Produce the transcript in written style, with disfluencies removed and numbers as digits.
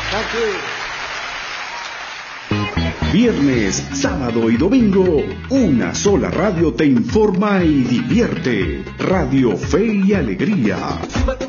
Viernes, sábado y domingo, una sola radio te informa y divierte. Radio Fe y Alegría.